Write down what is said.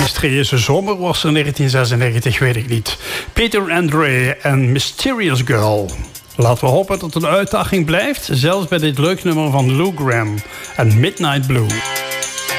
mysterieuze zomer was er 1996, weet ik niet. Peter Andre en Mysterious Girl. Laten we hopen dat het een uitdaging blijft, zelfs bij dit leuk nummer van Lou Gramm en Midnight Blue.